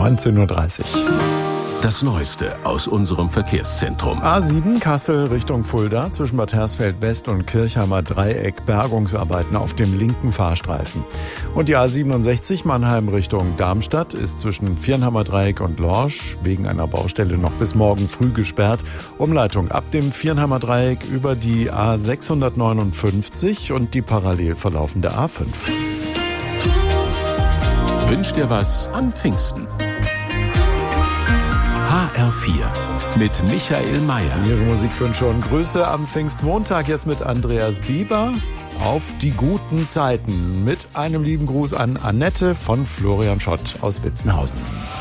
19:30 Uhr. Das Neueste aus unserem Verkehrszentrum. A7 Kassel Richtung Fulda zwischen Bad Hersfeld West und Kirchheimer Dreieck, Bergungsarbeiten auf dem linken Fahrstreifen. Und die A67 Mannheim Richtung Darmstadt ist zwischen Viernheimer Dreieck und Lorsch wegen einer Baustelle noch bis morgen früh gesperrt. Umleitung ab dem Viernheimer Dreieck über die A659 und die parallel verlaufende A5. Wünsch dir was an Pfingsten. HR4 mit Michael Mayer. Ihre Musikwünsche und Grüße am Pfingstmontag jetzt mit Andreas Bieber. Auf die guten Zeiten mit einem lieben Gruß an Annette von Florian Schott aus Witzenhausen.